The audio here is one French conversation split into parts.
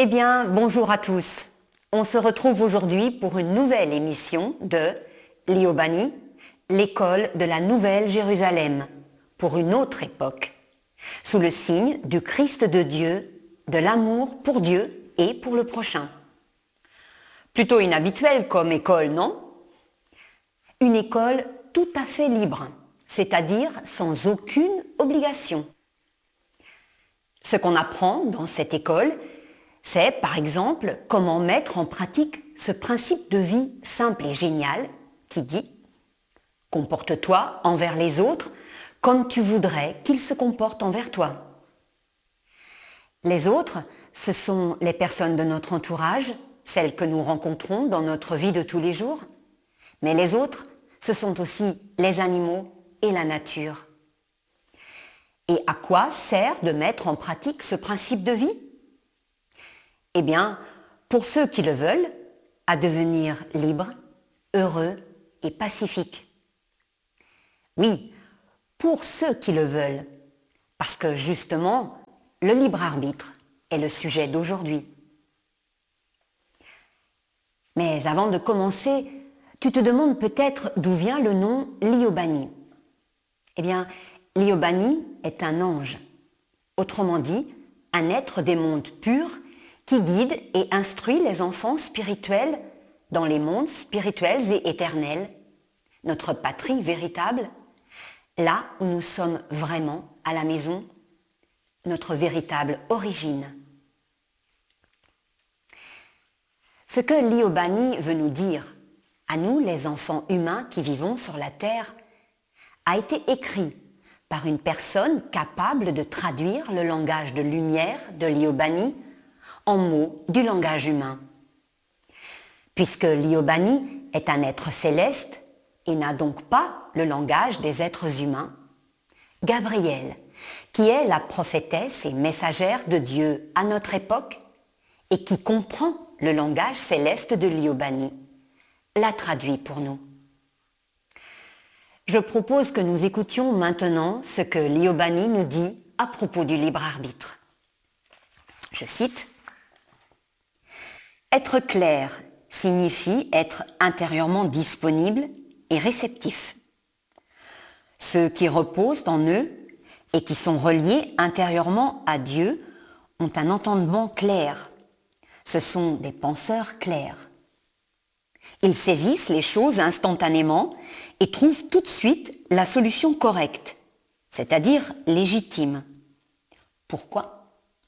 Eh bien, bonjour à tous. On se retrouve aujourd'hui pour une nouvelle émission de Liobani, l'école de la Nouvelle Jérusalem, pour une autre époque, sous le signe du Christ de Dieu, de l'amour pour Dieu et pour le prochain. Plutôt inhabituel comme école, non? Une école tout à fait libre, c'est-à-dire sans aucune obligation. Ce qu'on apprend dans cette école, c'est par exemple comment mettre en pratique ce principe de vie simple et génial qui dit « Comporte-toi envers les autres comme tu voudrais qu'ils se comportent envers toi ». Les autres, ce sont les personnes de notre entourage, celles que nous rencontrons dans notre vie de tous les jours. Mais les autres, ce sont aussi les animaux et la nature. Et à quoi sert de mettre en pratique ce principe de vie ? Eh bien, pour ceux qui le veulent, à devenir libres, heureux et pacifiques. Oui, pour ceux qui le veulent, parce que justement, le libre arbitre est le sujet d'aujourd'hui. Mais avant de commencer, tu te demandes peut-être d'où vient le nom Liobani. Eh bien, Liobani est un ange, autrement dit, un être des mondes purs qui guide et instruit les enfants spirituels dans les mondes spirituels et éternels, notre patrie véritable, là où nous sommes vraiment à la maison, notre véritable origine. Ce que Liobani veut nous dire, à nous les enfants humains qui vivons sur la terre, a été écrit par une personne capable de traduire le langage de lumière de Liobani en mots du langage humain. Puisque Liobani est un être céleste et n'a donc pas le langage des êtres humains, Gabrielle, qui est la prophétesse et messagère de Dieu à notre époque et qui comprend le langage céleste de Liobani, l'a traduit pour nous. Je propose que nous écoutions maintenant ce que Liobani nous dit à propos du libre arbitre. Je cite « Être clair signifie être intérieurement disponible et réceptif. Ceux qui reposent en eux et qui sont reliés intérieurement à Dieu ont un entendement clair. Ce sont des penseurs clairs. Ils saisissent les choses instantanément et trouvent tout de suite la solution correcte, c'est-à-dire légitime. Pourquoi ?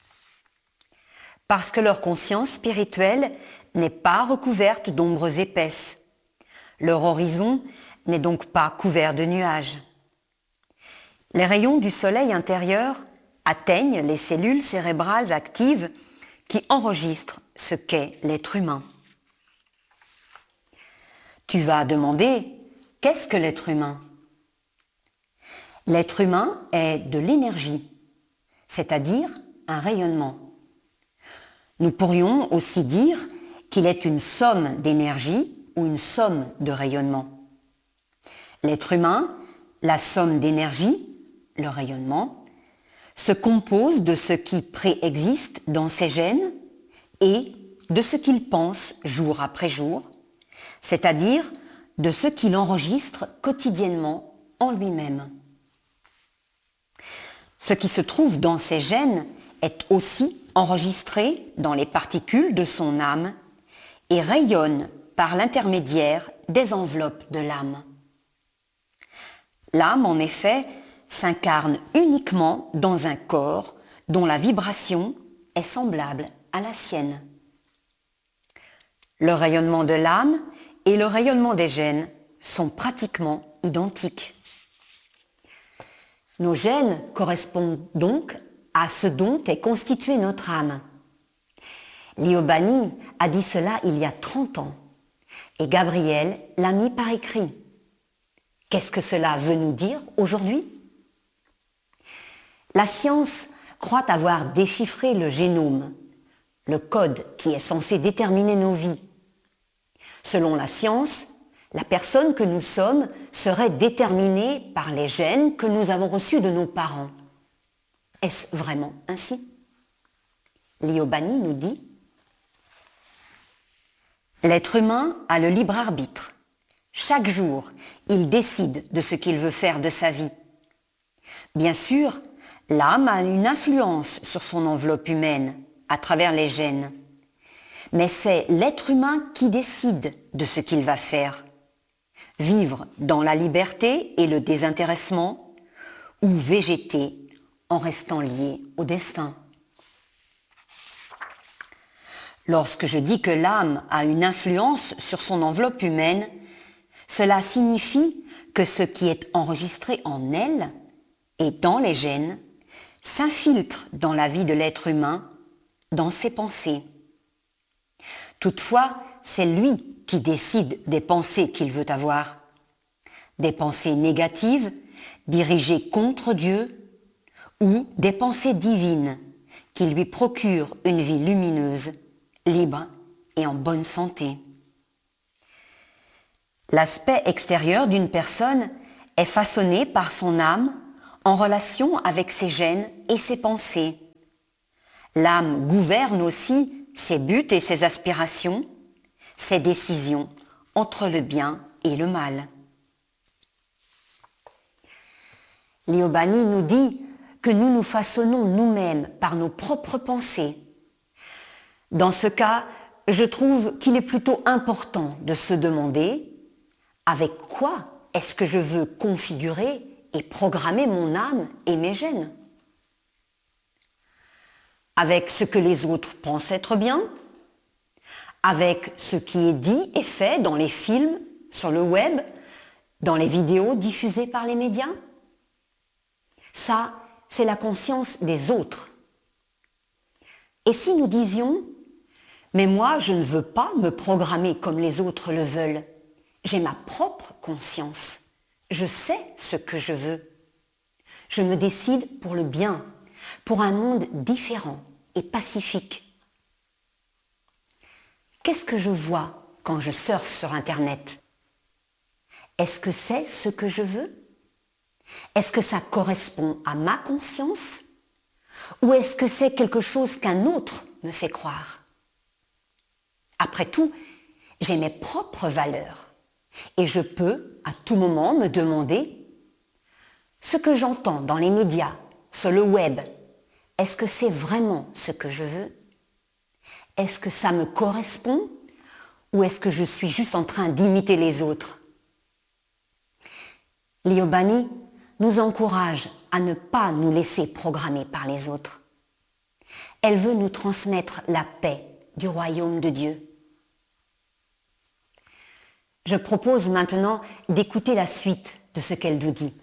Parce que leur conscience spirituelle n'est pas recouverte d'ombres épaisses. Leur horizon n'est donc pas couvert de nuages. Les rayons du soleil intérieur atteignent les cellules cérébrales actives qui enregistrent ce qu'est l'être humain. Tu vas demander, qu'est-ce que l'être humain ? L'être humain est de l'énergie, c'est-à-dire un rayonnement. Nous pourrions aussi dire qu'il est une somme d'énergie ou une somme de rayonnement. L'être humain, la somme d'énergie, le rayonnement, se compose de ce qui préexiste dans ses gènes et de ce qu'il pense jour après jour, c'est-à-dire de ce qu'il enregistre quotidiennement en lui-même. Ce qui se trouve dans ses gènes est aussi enregistré dans les particules de son âme et rayonne par l'intermédiaire des enveloppes de l'âme. L'âme, en effet, s'incarne uniquement dans un corps dont la vibration est semblable à la sienne. Le rayonnement de l'âme et le rayonnement des gènes sont pratiquement identiques. Nos gènes correspondent donc à ce dont est constituée notre âme. Liobani a dit cela il y a 30 ans et Gabrielle l'a mis par écrit. Qu'est-ce que cela veut nous dire aujourd'hui ? La science croit avoir déchiffré le génome, le code qui est censé déterminer nos vies. Selon la science, la personne que nous sommes serait déterminée par les gènes que nous avons reçus de nos parents. Est-ce vraiment ainsi ? Liobani nous dit L'être humain a le libre arbitre. Chaque jour, il décide de ce qu'il veut faire de sa vie. Bien sûr, l'âme a une influence sur son enveloppe humaine à travers les gènes. Mais c'est l'être humain qui décide de ce qu'il va faire. Vivre dans la liberté et le désintéressement ou végéter en restant lié au destin. Lorsque je dis que l'âme a une influence sur son enveloppe humaine, cela signifie que ce qui est enregistré en elle et dans les gènes s'infiltre dans la vie de l'être humain, dans ses pensées. Toutefois, c'est lui qui décide des pensées qu'il veut avoir. Des pensées négatives, dirigées contre Dieu, ou des pensées divines qui lui procurent une vie lumineuse, libre et en bonne santé. L'aspect extérieur d'une personne est façonné par son âme en relation avec ses gènes et ses pensées. L'âme gouverne aussi ses buts et ses aspirations, ses décisions entre le bien et le mal. Liobani nous dit que nous nous façonnons nous-mêmes par nos propres pensées. Dans ce cas, je trouve qu'il est plutôt important de se demander avec quoi est-ce que je veux configurer et programmer mon âme et mes gènes? Avec ce que les autres pensent être bien? Avec ce qui est dit et fait dans les films, sur le web, dans les vidéos diffusées par les médias? Ça, c'est la conscience des autres. Et si nous disions « Mais moi, je ne veux pas me programmer comme les autres le veulent. J'ai ma propre conscience. Je sais ce que je veux. Je me décide pour le bien, pour un monde différent et pacifique. » Qu'est-ce que je vois quand je surfe sur Internet? Est-ce que c'est ce que je veux? Est-ce que ça correspond à ma conscience? Ou est-ce que c'est quelque chose qu'un autre me fait croire? Après tout, j'ai mes propres valeurs et je peux à tout moment me demander ce que j'entends dans les médias, sur le web, est-ce que c'est vraiment ce que je veux? Est-ce que ça me correspond ou est-ce que je suis juste en train d'imiter les autres? Liobani nous encourage à ne pas nous laisser programmer par les autres. Elle veut nous transmettre la paix du royaume de Dieu. Je propose maintenant d'écouter la suite de ce qu'elle nous dit.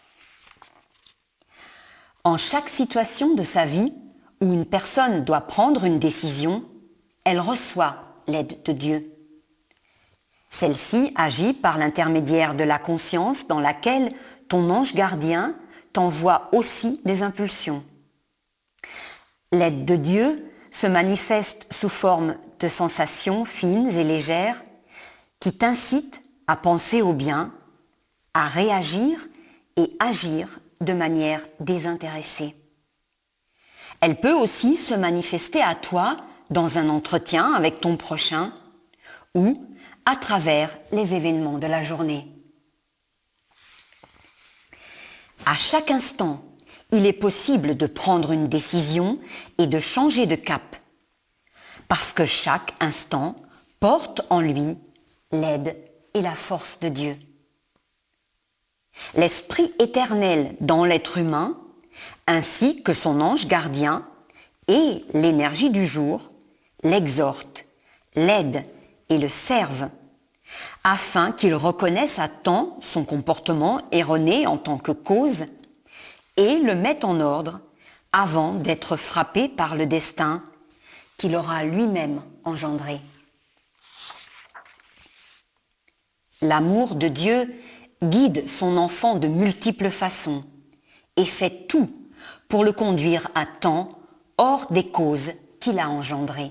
En chaque situation de sa vie où une personne doit prendre une décision, elle reçoit l'aide de Dieu. Celle-ci agit par l'intermédiaire de la conscience dans laquelle ton ange gardien t'envoie aussi des impulsions. L'aide de Dieu se manifeste sous forme de sensations fines et légères qui t'incitent à penser au bien, à réagir et agir de manière désintéressée. Elle peut aussi se manifester à toi dans un entretien avec ton prochain ou à travers les événements de la journée. À chaque instant, il est possible de prendre une décision et de changer de cap, parce que chaque instant porte en lui l'aide et la force de Dieu. L'esprit éternel dans l'être humain, ainsi que son ange gardien et l'énergie du jour, l'exhortent, l'aident et le servent, afin qu'il reconnaisse à temps son comportement erroné en tant que cause et le mette en ordre avant d'être frappé par le destin qu'il aura lui-même engendré. L'amour de Dieu guide son enfant de multiples façons et fait tout pour le conduire à temps hors des causes qu'il a engendrées.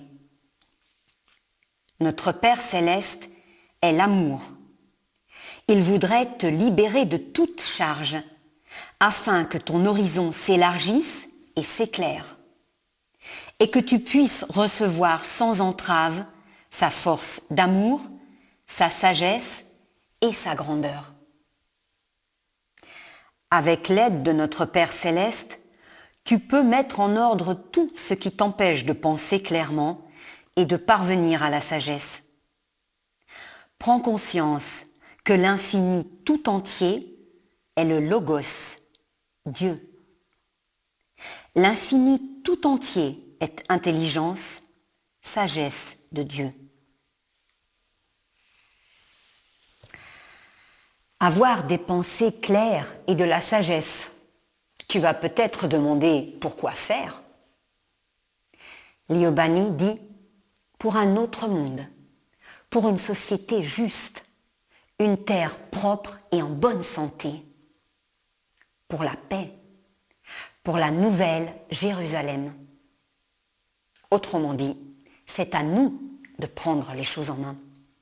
Notre Père céleste est l'amour. Il voudrait te libérer de toute charge afin que ton horizon s'élargisse et s'éclaire et que tu puisses recevoir sans entrave sa force d'amour, sa sagesse et sa grandeur. Avec l'aide de notre Père céleste, tu peux mettre en ordre tout ce qui t'empêche de penser clairement et de parvenir à la sagesse. Prends conscience que l'infini tout entier est le Logos, Dieu. L'infini tout entier est intelligence, sagesse de Dieu. Avoir des pensées claires et de la sagesse. Tu vas peut-être demander pourquoi faire. Liobani dit pour un autre monde, pour une société juste, une terre propre et en bonne santé, pour la paix, pour la nouvelle Jérusalem. Autrement dit, c'est à nous de prendre les choses en main.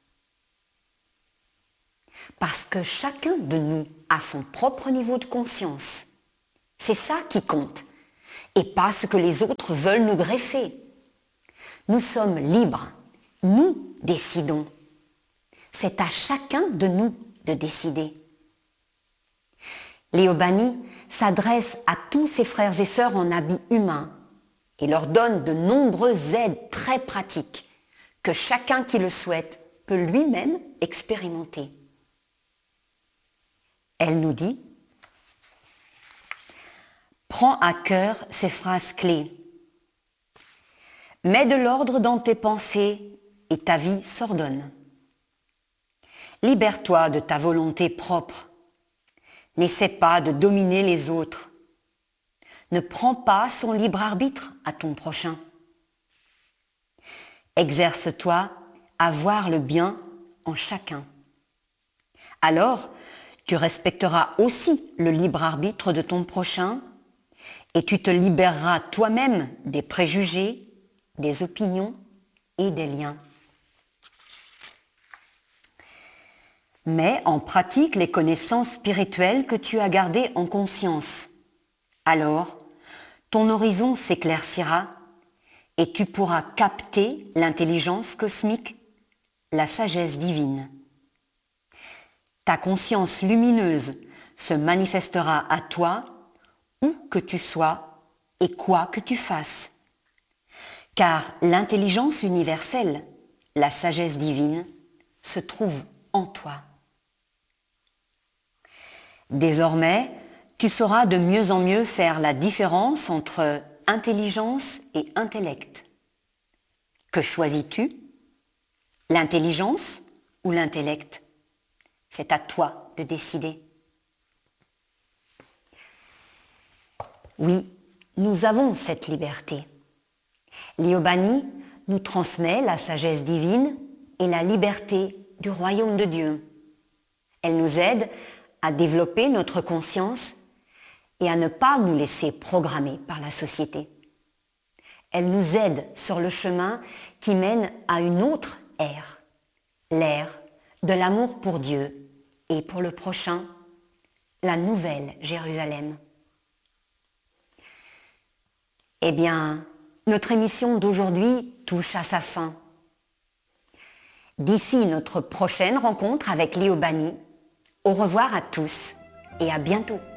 Parce que chacun de nous a son propre niveau de conscience. C'est ça qui compte, et pas ce que les autres veulent nous greffer. Nous sommes libres, nous décidons. C'est à chacun de nous de décider. Liobani s'adresse à tous ses frères et sœurs en habit humain et leur donne de nombreuses aides très pratiques que chacun qui le souhaite peut lui-même expérimenter. Elle nous dit « Prends à cœur ces phrases clés. Mets de l'ordre dans tes pensées et ta vie s'ordonne. Libère-toi de ta volonté propre. N'essaie pas de dominer les autres. Ne prends pas son libre arbitre à ton prochain. Exerce-toi à voir le bien en chacun. Alors, tu respecteras aussi le libre arbitre de ton prochain et tu te libéreras toi-même des préjugés, des opinions et des liens. Mets en pratique les connaissances spirituelles que tu as gardées en conscience. Alors, ton horizon s'éclaircira et tu pourras capter l'intelligence cosmique, la sagesse divine. Ta conscience lumineuse se manifestera à toi où que tu sois et quoi que tu fasses. Car l'intelligence universelle, la sagesse divine, se trouve en toi. Désormais, tu sauras de mieux en mieux faire la différence entre intelligence et intellect. Que choisis-tu? L'intelligence ou l'intellect? C'est à toi de décider. Oui, nous avons cette liberté. Liobani nous transmet la sagesse divine et la liberté du royaume de Dieu. Elle nous aide à développer notre conscience et à ne pas nous laisser programmer par la société. Elle nous aide sur le chemin qui mène à une autre ère, l'ère de l'amour pour Dieu et pour le prochain, la nouvelle Jérusalem. Eh bien, notre émission d'aujourd'hui touche à sa fin. D'ici notre prochaine rencontre avec Liobani, au revoir à tous et à bientôt.